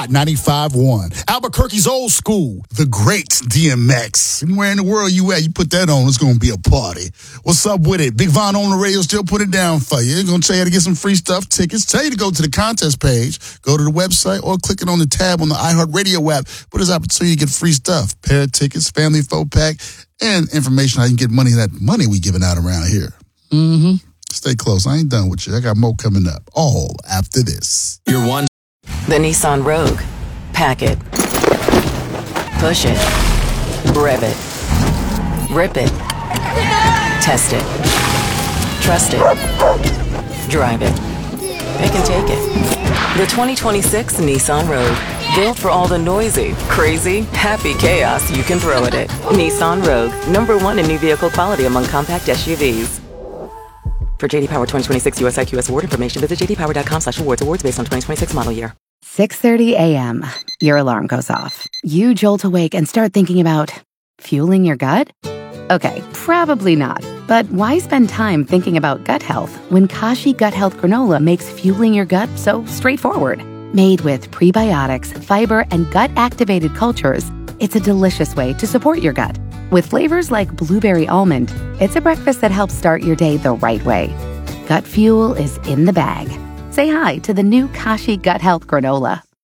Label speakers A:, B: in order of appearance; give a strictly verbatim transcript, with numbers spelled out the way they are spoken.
A: Hot ninety-five point one. Albuquerque's old school, the great D M X. Anywhere in the world you at, you put that on, it's going to be a party. What's up with it? Big Von on the radio still put it down for you. Going to tell you how to get some free stuff, tickets. Tell you to go to the contest page, go to the website, or click it on the tab on the iHeartRadio app. But there's opportunity to get free stuff. Pair of tickets, family photo pack, and information how you can get money, that money we giving out around here. Mm-hmm. Stay close. I ain't done with you. I got more coming up. All after this.
B: You're one.
C: The Nissan Rogue. Pack it. Push it. Rev it. Rip it. Test it. Trust it. Drive it. Pick and take it. The twenty twenty-six Nissan Rogue. Built for all the noisy, crazy, happy chaos you can throw at it. Nissan Rogue. Number one in new vehicle quality among compact S U Vs. For J D Power twenty twenty-six U S I Q S award information, visit j d power dot com slash awards. Awards based on twenty twenty-six model year.
D: six thirty a.m. Your alarm goes off. You jolt awake and start thinking about fueling your gut? Okay, probably not. But why spend time thinking about gut health when Kashi Gut Health Granola makes fueling your gut so straightforward? Made with prebiotics, fiber, and gut-activated cultures, it's a delicious way to support your gut. With flavors like blueberry almond, it's a breakfast that helps start your day the right way. Gut fuel is in the bag. Say hi to the new Kashi Gut Health Granola.